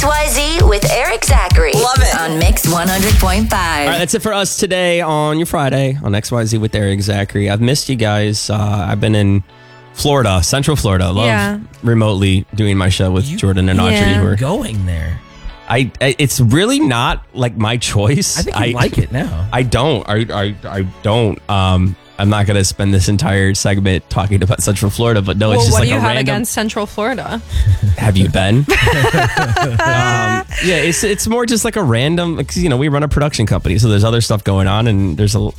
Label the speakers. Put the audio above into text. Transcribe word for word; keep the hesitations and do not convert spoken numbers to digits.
Speaker 1: Y Z with Eric Zachary.
Speaker 2: Love it.
Speaker 1: On Mix one hundred point five.
Speaker 3: All right, that's it for us today on your Friday on X Y Z with Eric Zachary. I've missed you guys. Uh, I've been in Florida, Central Florida. Love
Speaker 4: Yeah.
Speaker 3: remotely doing my show with
Speaker 5: You-
Speaker 3: Jordan and Audrey.
Speaker 4: Yeah.
Speaker 3: Who are,
Speaker 5: Going there.
Speaker 3: I, I, it's really not like my choice.
Speaker 5: I think you like it now.
Speaker 3: I don't. I, I, I don't. Um, I'm not going to spend this entire segment talking about Central Florida, but no,
Speaker 4: Well,
Speaker 3: it's just
Speaker 4: what
Speaker 3: like
Speaker 4: do you
Speaker 3: a
Speaker 4: have
Speaker 3: random.
Speaker 4: against Central Florida?
Speaker 3: Have you been? um, yeah, it's it's more just like a random, because you know we run a production company, so there's other stuff going on, and there's a